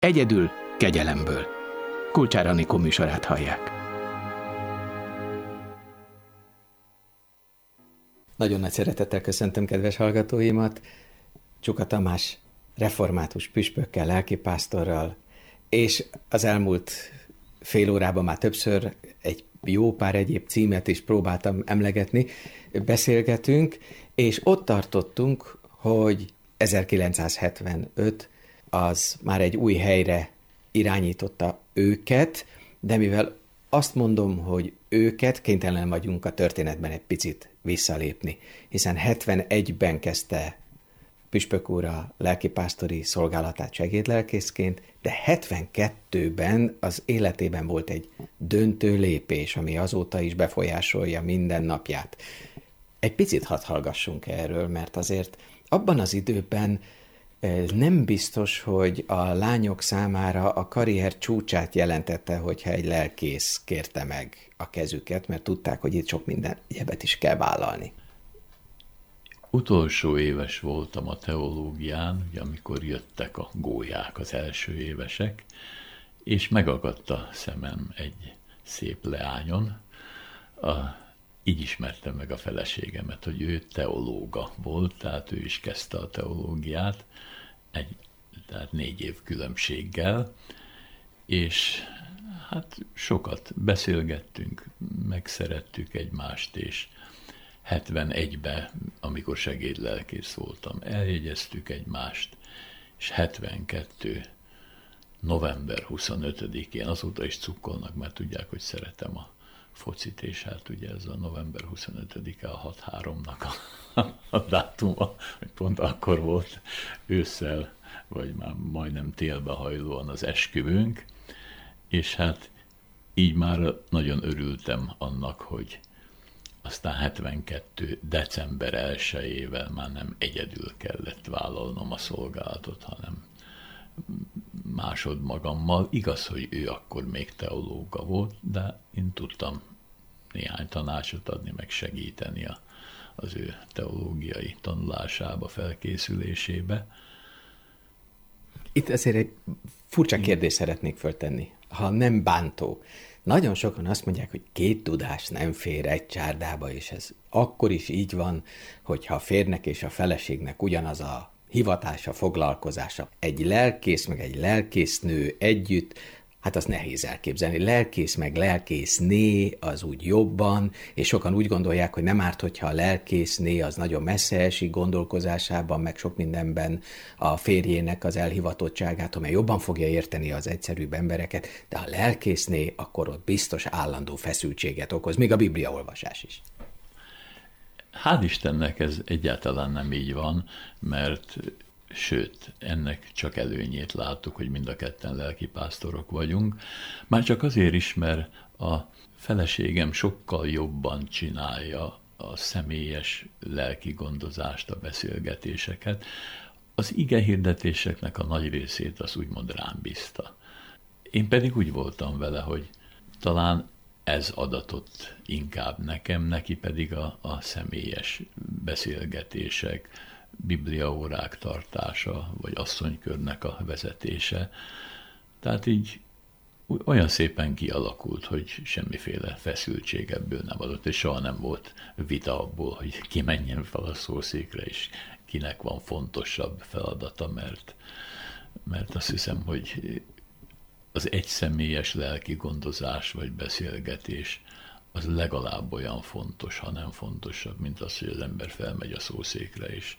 Egyedül, kegyelemből. Kulcsár Anikó műsorát hallják. Nagyon nagy szeretettel köszöntöm kedves hallgatóimat, Csuka Tamás református püspökkel, lelkipásztorral, és az elmúlt fél órában már többször egy jó pár egyéb címet is próbáltam emlegetni, beszélgetünk, és ott tartottunk, hogy 1975 az már egy új helyre irányította őket, de mivel azt mondom, hogy őket, kénytelen vagyunk a történetben egy picit visszalépni, hiszen 71-ben kezdte püspök úr a lelkipásztori szolgálatát segédlelkészként, de 72-ben az életében volt egy döntő lépés, ami azóta is befolyásolja minden napját. Egy picit hadd hallgassunk erről, mert azért abban az időben nem biztos, hogy a lányok számára a karrier csúcsát jelentette, hogyha egy lelkész kérte meg a kezüket, mert tudták, hogy itt sok minden egyebet is kell vállalni. Utolsó éves voltam a teológián, ugye, amikor jöttek a gólyák, az első évesek, és megakadt a szemem egy szép leányon. Így ismertem meg a feleségemet, hogy ő teológa volt, tehát ő is kezdte a teológiát, tehát 4 év különbséggel, és hát sokat beszélgettünk, megszerettük egymást, és 71-ben, amikor segédlelkész voltam, eljegyeztük egymást, és 72. november 25-én, azóta is cukkolnak, mert tudják, hogy szeretem a focit, és hát ugye ez a november 25-e a 6-3-nak a dátuma, hogy pont akkor volt ősszel, vagy már majdnem télbe hajlóan az esküvőnk, és hát így már nagyon örültem annak, hogy aztán 72. december 1-ével már nem egyedül kellett vállalnom a szolgálatot, hanem másodmagammal. Igaz, hogy ő akkor még teológa volt, de én tudtam néhány tanácsot adni, meg segíteni az ő teológiai tanulásába, felkészülésébe. Itt azért egy furcsa kérdést szeretnék föltenni, ha nem bántó. Nagyon sokan azt mondják, hogy 2 tudás nem fér egy csárdába, és ez akkor is így van, hogyha a férnek és a feleségnek ugyanaz a hivatása, foglalkozása. Egy lelkész meg egy lelkésznő együtt, hát azt nehéz elképzelni. Lelkész meg lelkészné az úgy jobban, és sokan úgy gondolják, hogy nem árt, hogyha a lelkészné az nagyon messze esik gondolkozásában, meg sok mindenben a férjének az elhivatottságát, amely jobban fogja érteni az egyszerűbb embereket, de a lelkészné akkor ott biztos állandó feszültséget okoz, még a bibliaolvasás is. Hál' Istennek ez egyáltalán nem így van, mert sőt, ennek csak előnyét láttuk, hogy mind a ketten lelkipásztorok vagyunk. Már csak azért is, mert a feleségem sokkal jobban csinálja a személyes lelki gondozást, a beszélgetéseket. Az igehirdetéseknek a nagy részét az úgymond rám bízta. Én pedig úgy voltam vele, hogy talán ez adatott inkább nekem, neki pedig a személyes beszélgetések, bibliaórák tartása, vagy asszonykörnek a vezetése. Tehát így olyan szépen kialakult, hogy semmiféle feszültség ebből nem adott, és soha nem volt vita abból, hogy ki menjen fel a szószékre, és kinek van fontosabb feladata, mert azt hiszem, hogy az egyszemélyes lelki gondozás vagy beszélgetés az legalább olyan fontos, ha nem fontosabb, mint az, hogy az ember felmegy a szószékre, és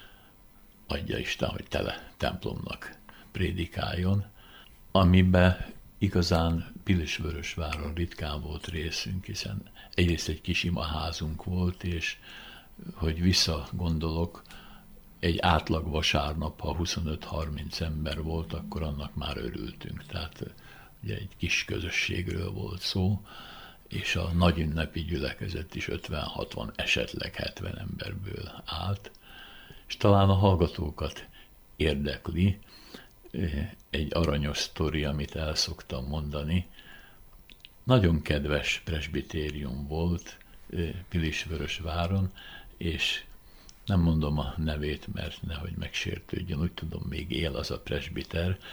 adja Isten, hogy tele templomnak prédikáljon, amiben igazán Pilisvörösváron ritkán volt részünk, hiszen egyrészt egy kis imaházunk volt, és hogy visszagondolok, egy átlag vasárnap, ha 25-30 ember volt, akkor annak már örültünk. Tehát ugye egy kis közösségről volt szó, és a nagy ünnepi gyülekezet is 50-60, esetleg 70 emberből állt, és talán a hallgatókat érdekli egy aranyos sztori, amit el szoktam mondani. Nagyon kedves presbitérium volt Pilisvörösváron, és nem mondom a nevét, mert nehogy megsértődjön, úgy tudom, még él az a presbiter,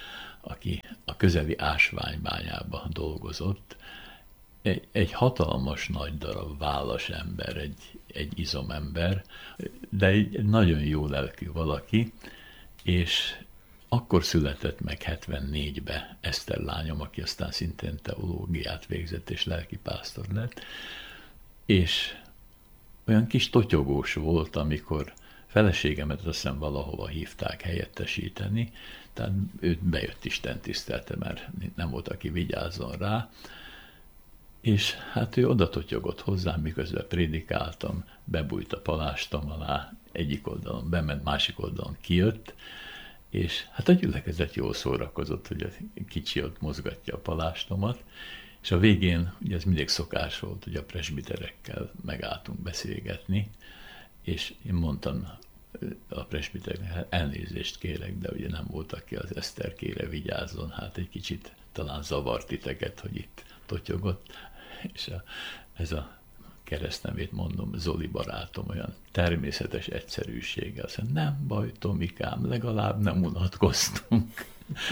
aki a közeli ásványbányában dolgozott, egy hatalmas nagy darab válas ember, egy izomember, de egy nagyon jó lelkű valaki, és akkor született meg 74-be Eszter lányom, aki aztán szintén teológiát végzett és lelkipásztor lett, és olyan kis totyogós volt, amikor feleségemet azt hiszem valahova hívták helyettesíteni, tehát őt bejött Isten tisztelte, mert nem volt, aki vigyázzon rá, és hát ő oda totyogott hozzám, miközben prédikáltam, bebújt a palástom alá, egyik oldalon bement, másik oldalon kijött, és hát a gyülekezet jól szórakozott, hogy a kicsi ott mozgatja a palástomat, és a végén, ugye ez mindig szokás volt, hogy a presbiterekkel megálltunk beszélgetni, és én mondtam a presbitereknek, hát elnézést kérek, de ugye nem volt, aki az Eszterkére vigyázzon, hát egy kicsit talán zavart titeket, hogy itt totyogott, és ez a keresztnevét mondom, Zoli barátom olyan természetes egyszerűséggel, azt mondja, nem baj, Tomikám, legalább nem unatkoztunk.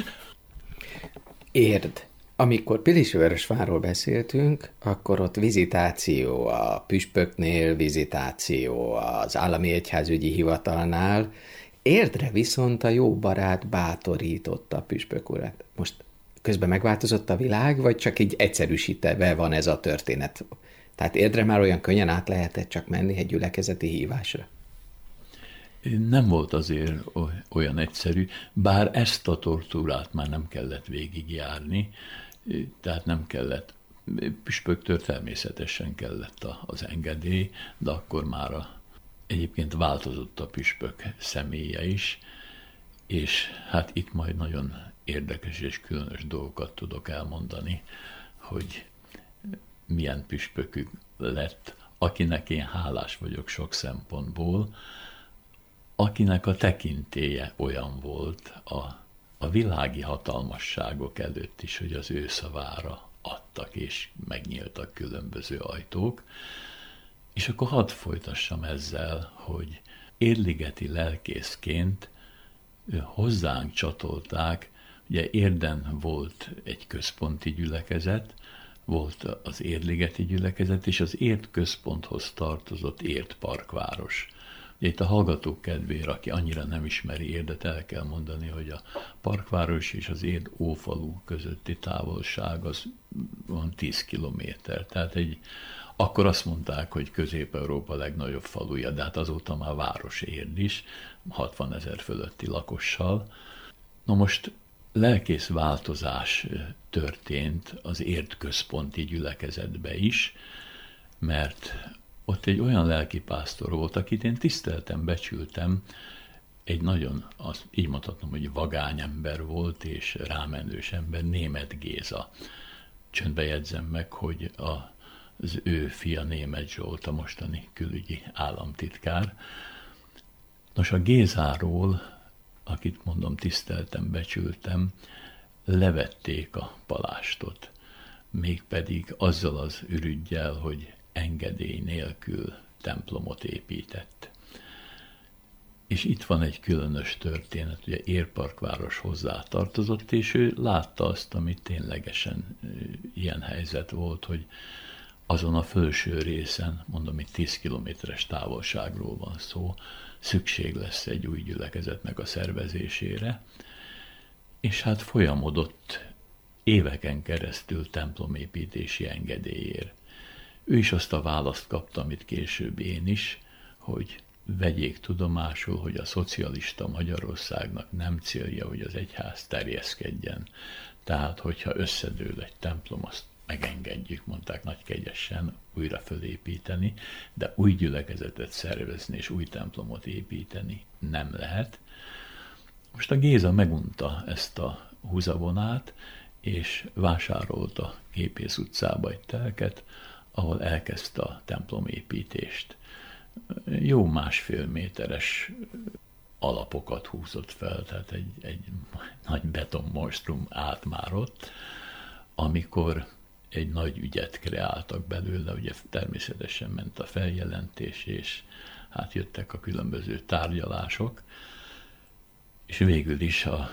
Érd. Amikor Pilisvörösvárról beszéltünk, akkor ott vizitáció a püspöknél, vizitáció az állami egyházügyi hivatalnál. Érdre viszont a jó barát bátorította a püspök urat. Most közben megváltozott a világ, vagy csak így egyszerűsítve van ez a történet? Tehát Érdre már olyan könnyen át lehetett csak menni egy gyülekezeti hívásra? Nem volt azért olyan egyszerű, bár ezt a tortúrát már nem kellett végigjárni, tehát nem kellett, püspöktől természetesen kellett az engedély, de akkor már egyébként változott a püspök személye is, és hát itt majd nagyon érdekes és különös dolgokat tudok elmondani, hogy milyen püspökük lett, akinek én hálás vagyok sok szempontból, akinek a tekintélye olyan volt a világi hatalmasságok előtt is, hogy az ő szavára adtak és megnyíltak különböző ajtók. És akkor hadd folytassam ezzel, hogy érligeti lelkészként hozzánk csatolták, ugye Érden volt egy központi gyülekezet, volt az érligeti gyülekezet, és az Érd központhoz tartozott Érd parkváros. Ugye itt a hallgatók kedvére, aki annyira nem ismeri Érdet, el kell mondani, hogy a parkváros és az Érd ófalu közötti távolság az van 10 kilométer. Tehát akkor azt mondták, hogy Közép-Európa legnagyobb faluja, de hát azóta már város Érd is, 60 000 fölötti lakossal. Na most lelkész változás történt az Érd központi gyülekezetbe is, mert ott egy olyan lelkipásztor volt, akit én tiszteltem, becsültem, egy nagyon, így mondhatom, hogy vagány ember volt, és rámenős ember, Németh Géza. Csöndbe jegyzem meg, hogy az ő fia Németh Zsolt, a mostani külügyi államtitkár. Nos, a Gézáról, akit mondom, tiszteltem, becsültem, levették a palástot, mégpedig azzal az ürüggyel, hogy engedély nélkül templomot épített. És itt van egy különös történet, ugye Érparkváros hozzá tartozott, és ő látta azt, ami ténylegesen ilyen helyzet volt, hogy azon a felső részen, mondom, itt 10 kilométeres távolságról van szó, szükség lesz egy új gyülekezetnek a szervezésére, és hát folyamodott éveken keresztül templomépítési engedélyért. Ő is azt a választ kapta, amit később én is, hogy vegyék tudomásul, hogy a szocialista Magyarországnak nem célja, hogy az egyház terjeszkedjen. Tehát, hogyha összedől egy templom, azt megengedjük, mondták nagykegyesen, újra fölépíteni, de új gyülekezetet szervezni és új templomot építeni nem lehet. Most a Géza megunta ezt a húzavonát, és vásárolt a Képész utcába egy telket, ahol elkezdte a templomépítést. Jó 1,5 méteres alapokat húzott fel, tehát egy nagy betonmonstrum állt már ott, amikor egy nagy ügyet kreáltak belőle, ugye természetesen ment a feljelentés, és hát jöttek a különböző tárgyalások, és végül is a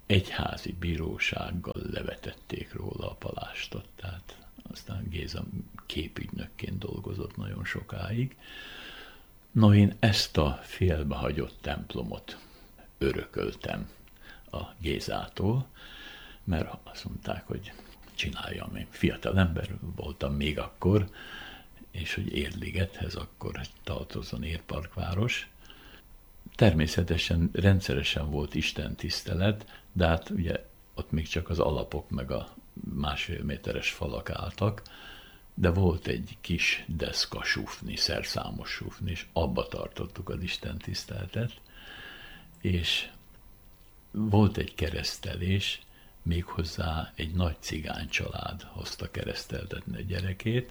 egyházi bírósággal levetették róla a palástot, tehát aztán Géza képügynökként dolgozott nagyon sokáig. No, én ezt a félbehagyott templomot örököltem a Gézától, mert azt mondták, hogy csináljam. Én fiatal ember voltam még akkor, és hogy Érligethez akkor tartozzon Érparkváros. Természetesen rendszeresen volt istentisztelet, de hát ugye ott még csak az alapok meg a 1,5 méteres falak álltak, de volt egy kis deszka sufni, szerszámos sufni, és abba tartottuk az istentiszteletet, és volt egy keresztelés, méghozzá egy nagy cigány család hozta kereszteltetni a gyerekét,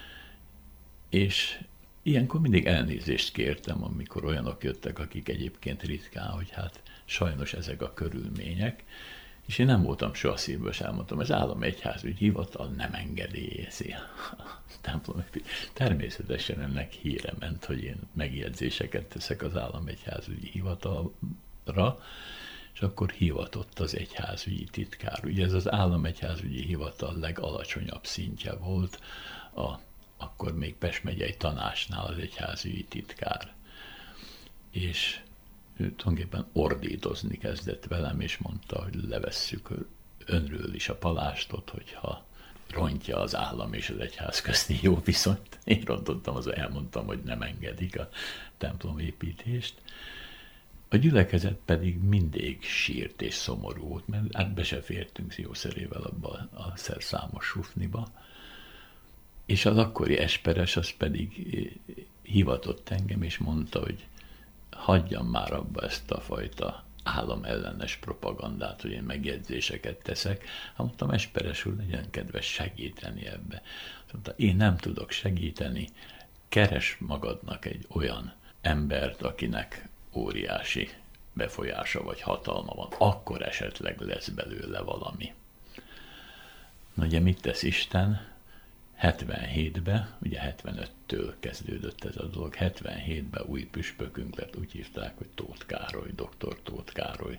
és ilyenkor mindig elnézést kértem, amikor olyanok jöttek, akik egyébként ritkán, hogy hát sajnos ezek a körülmények, és én nem voltam soha szívből, és elmondtam, az állami egyházügyi hivatal nem engedélyezi a templom. Természetesen ennek híre ment, hogy én megjegyzéseket teszek az állami egyházügyi hivatalra, és akkor hivatott az egyházügyi titkár. Ugye ez az államegyházügyi hivatal legalacsonyabb szintje volt, akkor még Pest megyei tanácsnál az egyházügyi titkár. És ő tulajdonképpen ordítozni kezdett velem, és mondta, hogy levesszük önről is a palástot, hogyha rontja az állam és az egyház közti jó viszonyt. Én rontottam, elmondtam, hogy nem engedik a templomépítést. A gyülekezet pedig mindig sírt és szomorú volt, mert hát be se fértünk jószerével abba a szerszámos sufniba. És az akkori esperes az pedig hivatott engem, és mondta, hogy hagyjam már abba ezt a fajta államellenes propagandát, hogy én megjegyzéseket teszek. Hát mondtam, esperes úr, legyen kedves segíteni ebbe. Azt mondta, én nem tudok segíteni, keres magadnak egy olyan embert, akinek óriási befolyása vagy hatalma van, akkor esetleg lesz belőle valami. Na ugye mit tesz Isten? 77-ben, ugye 75-től kezdődött ez a dolog, 77-ben új püspökünk lett, úgy hívták, hogy Tóth Károly, dr. Tóth Károly,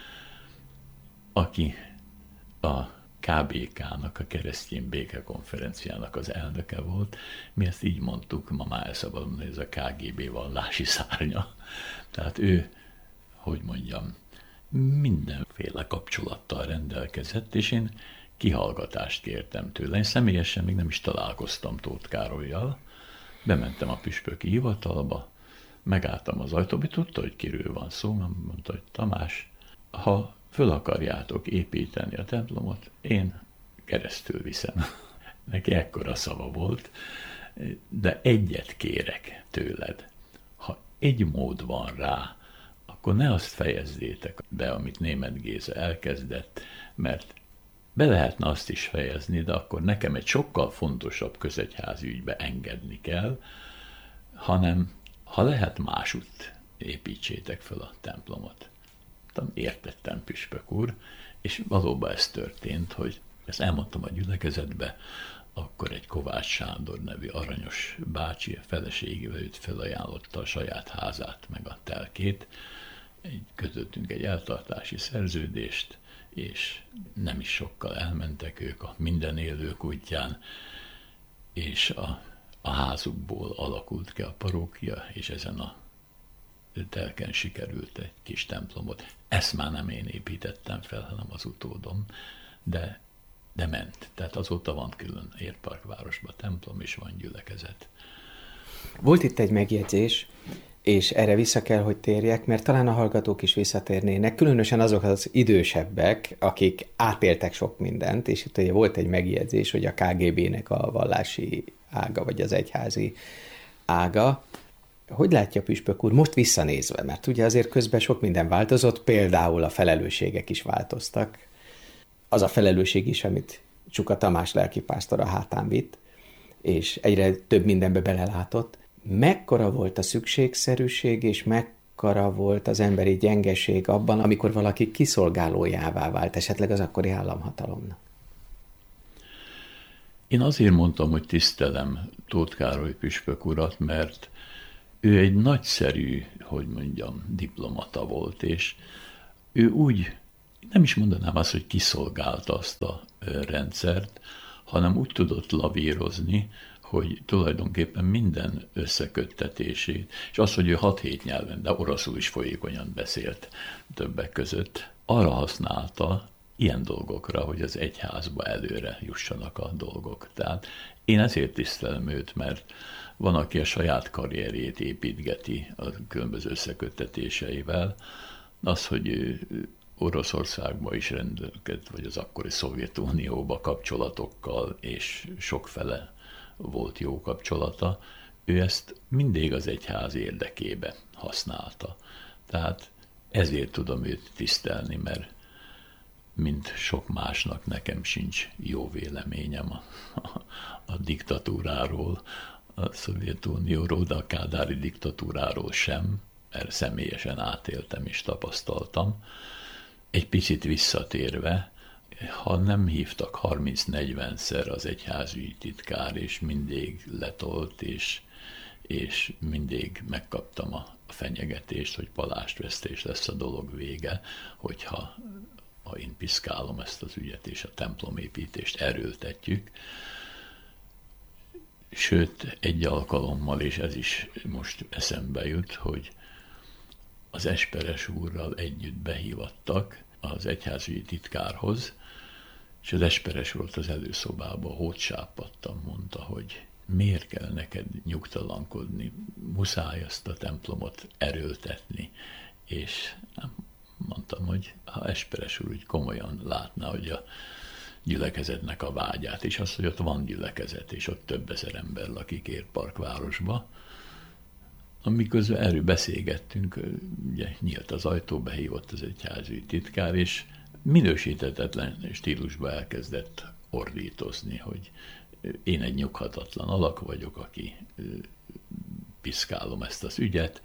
aki a KBK-nak, a Keresztény Béke Konferenciának az elnöke volt. Mi ezt így mondtuk, ma már elszabadulni, hogy ez a KGB vallási szárnya. Tehát ő, hogy mondjam, mindenféle kapcsolattal rendelkezett, és én kihallgatást kértem tőle. Én személyesen még nem is találkoztam Tóth Károllyal. Bementem a püspöki hivatalba, megálltam az ajtóba, tudta, hogy kiről van szó, mondta, hogy Tamás, ha föl akarjátok építeni a templomot, én keresztül viszem. Neki ekkora szava volt, de egyet kérek tőled. Ha egy mód van rá, akkor ne azt fejezzétek be, amit Németh Géza elkezdett, mert be lehetne azt is fejezni, de akkor nekem egy sokkal fontosabb közegyházi ügybe engedni kell, hanem ha lehet másutt építsétek fel a templomot. Értettem, püspök úr, és valóban ez történt, hogy ezt elmondtam a gyülekezetbe, akkor egy Kovács Sándor nevű aranyos bácsi, a feleségével őt felajánlotta a saját házát, meg a telkét, kötöttünk egy eltartási szerződést, és nem is sokkal elmentek ők a minden élők útján, és a házukból alakult ki a parókia, és ezen a telken sikerült egy kis templomot. Ezt már nem én építettem fel, hanem az utódom, de ment. Tehát azóta van külön Érparkvárosban templom, és van gyülekezet. Volt itt egy megjegyzés, és erre vissza kell, hogy térjek, mert talán a hallgatók is visszatérnének, különösen azok az idősebbek, akik átéltek sok mindent, és itt ugye volt egy megjegyzés, hogy a KGB-nek a vallási ága, vagy az egyházi ága. Hogy látja püspök úr, most visszanézve, mert ugye azért közben sok minden változott, például a felelősségek is változtak. Az a felelősség is, amit Csuka Tamás lelkipásztor a hátán vitt, és egyre több mindenbe belelátott. Mekkora volt a szükségszerűség, és mekkora volt az emberi gyengeség abban, amikor valaki kiszolgálójává vált, esetleg az akkori államhatalomnak? Én azért mondtam, hogy tisztelem Tóth Károly püspök urat, mert ő egy nagyszerű, hogy mondjam, diplomata volt, és ő úgy nem is mondanám azt, hogy kiszolgálta azt a rendszert, hanem úgy tudott lavírozni, hogy tulajdonképpen minden összeköttetését, és az, hogy ő 6-7 nyelven, de oroszul is folyékonyan beszélt többek között, arra használta ilyen dolgokra, hogy az egyházba előre jussanak a dolgok. Tehát én ezért tisztelem őt, mert van, aki a saját karrierjét építgeti a különböző összeköttetéseivel. Az, hogy ő Oroszországban is rendelkezett, vagy az akkori Szovjetunióba kapcsolatokkal, és sokfele volt jó kapcsolata, ő ezt mindig az egyház érdekébe használta. Tehát ezért tudom őt tisztelni, mert mint sok másnak nekem sincs jó véleményem a diktatúráról, a Szovjetunióról, de a kádári diktatúráról sem, mert személyesen átéltem és tapasztaltam. Egy picit visszatérve, ha nem hívtak 30-40-szer az egyházügyi titkár, és mindig letolt, és mindig megkaptam a fenyegetést, hogy palástvesztés lesz a dolog vége, hogyha én piszkálom ezt az ügyet, és a templomépítést erőltetjük. Sőt, egy alkalommal, és ez is most eszembe jut, hogy az Esperes úrral együtt behívattak az egyházügyi titkárhoz, és az Esperes volt az előszobába, hótsápadtan mondta, hogy miért kell neked nyugtalankodni, muszáj ezt a templomot erőltetni, és mondtam, hogy ha Esperes úr úgy komolyan látná, hogy a gyülekezetnek a vágyát, és azt, hogy ott van gyülekezet, és ott több ezer ember lakik Érparkvárosba. Amikor erről beszélgettünk, ugye nyílt az ajtó, behívott az egyházügyi titkár, és minősíthetetlen stílusba elkezdett ordítozni, hogy én egy nyughatatlan alak vagyok, aki piszkálom ezt az ügyet.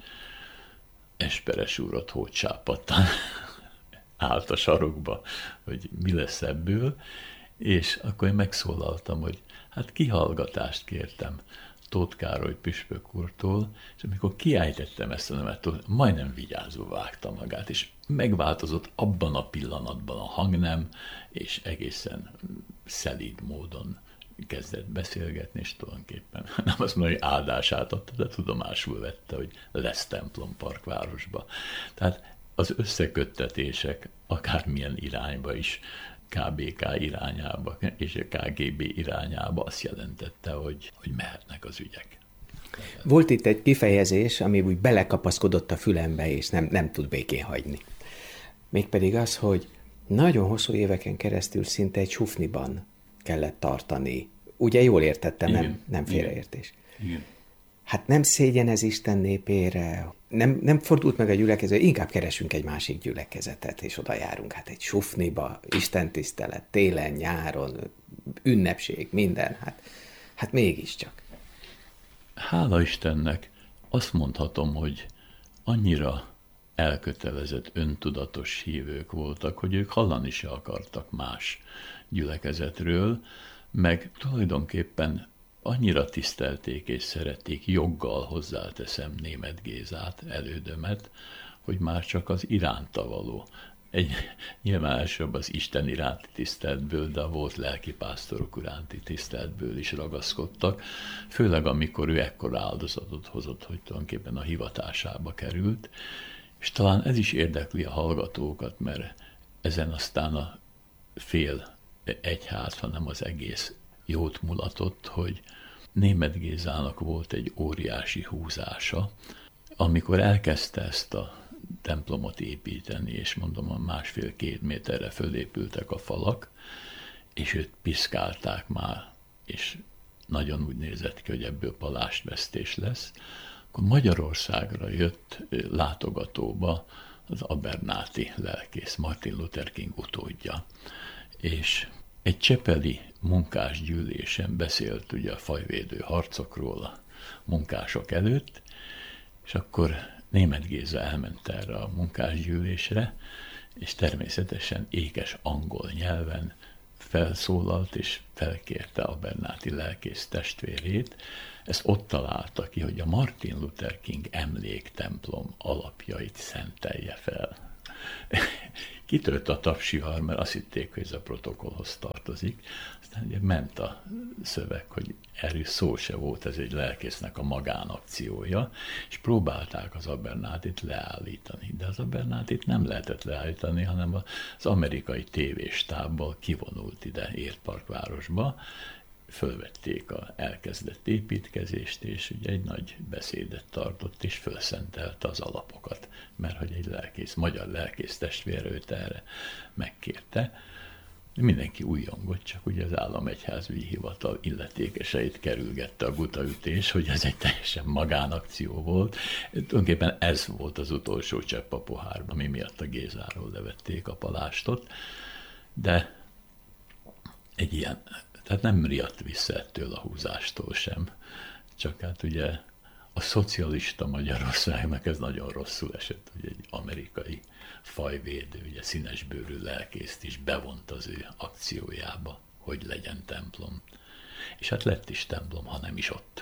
Esperes úr ott hótsápadtan állt a sarokba, hogy mi lesz ebből, és akkor én megszólaltam, hogy hát kihallgatást kértem Tóth Károly püspök úrtól, és amikor kiejtettem ezt a nevet, majdnem vigyázva vágta magát, és megváltozott abban a pillanatban a hangnem, és egészen szelíd módon kezdett beszélgetni, és tulajdonképpen nem azt mondom, hogy áldását adta, de tudomásul vette, hogy lesz templom Parkvárosba. Tehát az összeköttetések akármilyen irányba is, KBK irányába és a KGB irányába azt jelentette, hogy mehetnek az ügyek. Volt itt egy kifejezés, ami úgy belekapaszkodott a fülembe, és nem tud békén hagyni. Mégpedig az, hogy nagyon hosszú éveken keresztül szinte egy sufniban kellett tartani. Ugye jól értettem, nem félreértés. Igen. Hát nem szégyen ez Isten népére, nem fordult meg a gyülekezet, inkább keresünk egy másik gyülekezetet, és oda járunk, hát egy sufniba, istentisztelet, télen, nyáron, ünnepség, minden, hát mégiscsak. Hála Istennek azt mondhatom, hogy annyira elkötelezett, öntudatos hívők voltak, hogy ők hallani se akartak más gyülekezetről, meg tulajdonképpen annyira tisztelték és szerették, joggal hozzáteszem Németh Gézát, elődömet, hogy már csak az iránta való. Nyilván elsőbb az Isten iránti tiszteletből, de volt lelkipásztorok iránti tiszteletből is ragaszkodtak, főleg amikor ő ekkora áldozatot hozott, hogy tulajdonképpen a hivatásába került, és talán ez is érdekli a hallgatókat, mert ezen aztán a fél egyház, hanem az egész jót mulatott, hogy Németh Gézának volt egy óriási húzása, amikor elkezdte ezt a templomot építeni, és mondom, a 1,5-2 méterre fölépültek a falak, és őt piszkálták már, és nagyon úgy nézett ki, hogy ebből palástvesztés lesz, akkor Magyarországra jött látogatóba az Abernáti lelkész, Martin Luther King utódja, és egy csepeli munkásgyűlésen beszélt ugye a fajvédő harcokról a munkások előtt, és akkor Németh Géza elment erre a munkásgyűlésre, és természetesen ékes angol nyelven felszólalt, és felkérte Abernáti lelkész testvérét. Ezt ott találta ki, hogy a Martin Luther King emléktemplom alapjait szentelje fel. kitört a tapsihar, mert azt hitték, hogy ez a protokollhoz tartozik. Aztán ugye ment a szöveg, hogy erről szó se volt, ez egy lelkésznek a magánakciója, és próbálták az Abernátit leállítani. De az Abernátit nem lehetett leállítani, hanem az amerikai tévéstábból kivonult ide Értparkvárosba, fölvették a elkezdett építkezést, és ugye egy nagy beszédet tartott, és fölszentelte az alapokat, mert hogy egy lelkész, magyar lelkész testvér őt erre megkérte. Mindenki újongott, csak ugye az államegyházügyi hivatal illetékeseit kerülgette a gutaütés, hogy ez egy teljesen magánakció volt. Tulajdonképpen ez volt az utolsó csepp a pohárban, ami miatt a Gézáról levették a palástot, de egy ilyen, tehát nem riadt vissza ettől a húzástól sem, csak hát ugye a szocialista Magyarországnak ez nagyon rosszul esett, hogy egy amerikai fajvédő, ugye színesbőrű lelkészt is bevont az ő akciójába, hogy legyen templom. És hát lett is templom, ha nem is ott.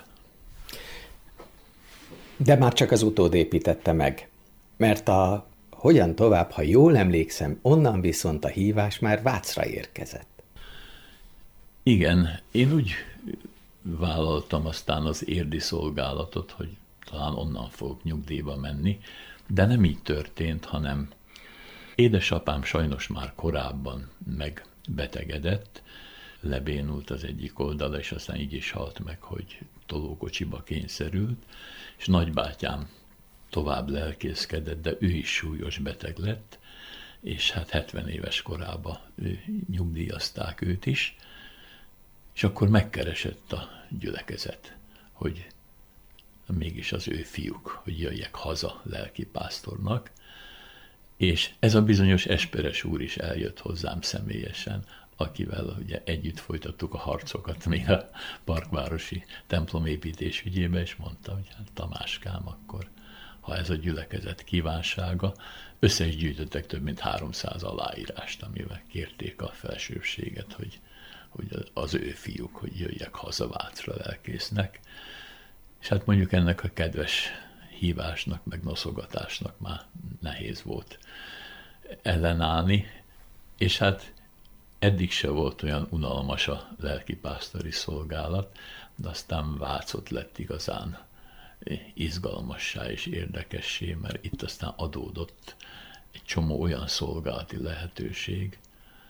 De már csak az utód építette meg, mert hogyan tovább, ha jól emlékszem, onnan viszont a hívás már Vácra érkezett. Igen, én úgy vállaltam aztán az érdi szolgálatot, hogy talán onnan fogok nyugdíjba menni, de nem így történt, hanem édesapám sajnos már korábban megbetegedett, lebénult az egyik oldala, és aztán így is halt meg, hogy tolókocsiba kényszerült, és nagybátyám tovább lelkészkedett, de ő is súlyos beteg lett, és hát 70 éves korában nyugdíjazták őt is, és akkor megkeresett a gyülekezet, hogy mégis az ő fiúk, hogy jöjjek haza lelkipásztornak, és ez a bizonyos Esperes úr is eljött hozzám személyesen, akivel ugye együtt folytattuk a harcokat még a parkvárosi templomépítés ügyébe, és mondta, hogy hát Tamáskám, akkor ha ez a gyülekezet kívánsága, össze is gyűjtöttek több mint 300 aláírást, amivel kérték a felsőbséget, hogy az ő fiúk, hogy jöjjek haza Vácra lelkésznek. És hát mondjuk ennek a kedves hívásnak, meg noszogatásnak már nehéz volt ellenállni, és hát eddig se volt olyan unalmas a lelkipásztori szolgálat, de aztán Vácot lett igazán izgalmassá és érdekessé, mert itt aztán adódott egy csomó olyan szolgálati lehetőség,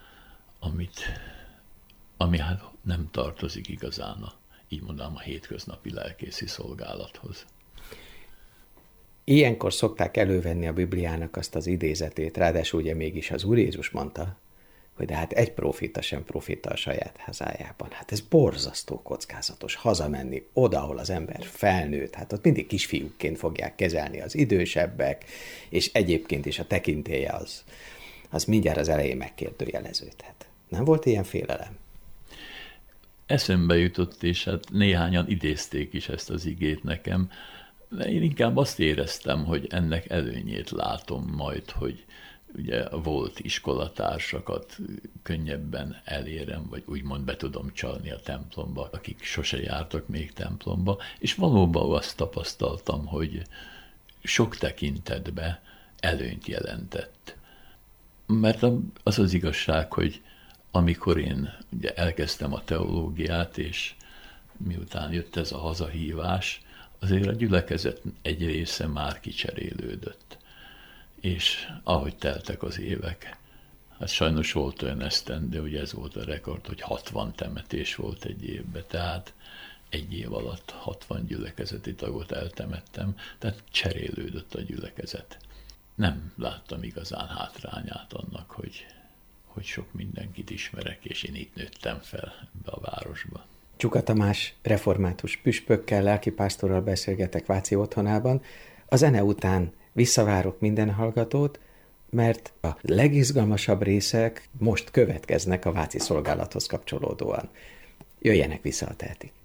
ami hát nem tartozik igazán így mondanám, a hétköznapi lelkészi szolgálathoz. Ilyenkor szokták elővenni a Bibliának azt az idézetét, ráadásul ugye mégis az Úr Jézus mondta, hogy de hát egy profita sem profita a saját hazájában. Hát ez borzasztó kockázatos hazamenni oda, ahol az ember felnőtt, hát ott mindig kisfiúkként fogják kezelni az idősebbek, és egyébként is a tekintélye az mindjárt az elején megkérdőjeleződhet. Nem volt ilyen félelem? Eszembe jutott, és hát néhányan idézték is ezt az igét nekem, de én inkább azt éreztem, hogy ennek előnyét látom majd, hogy ugye volt iskolatársakat könnyebben elérem, vagy úgymond be tudom csalni a templomba, akik sose jártak még templomba, és valóban azt tapasztaltam, hogy sok tekintetben előnyt jelentett. Mert az az igazság, hogy amikor én ugye elkezdtem a teológiát, és miután jött ez a hazahívás, azért a gyülekezet egy része már kicserélődött. És ahogy teltek az évek, hát sajnos volt olyan esztendő, ugye ez volt a rekord, hogy 60 temetés volt egy évben, tehát egy év alatt 60 gyülekezeti tagot eltemettem, tehát cserélődött a gyülekezet. Nem láttam igazán hátrányát annak, hogy sok mindenkit ismerek, és én itt nőttem fel ebbe a városba. Csuka Tamás református püspökkel, lelkipásztorral beszélgetek Váci otthonában. A zene után visszavárok minden hallgatót, mert a legizgalmasabb részek most következnek a váci szolgálathoz kapcsolódóan. Jöjjenek vissza, ha tehetik.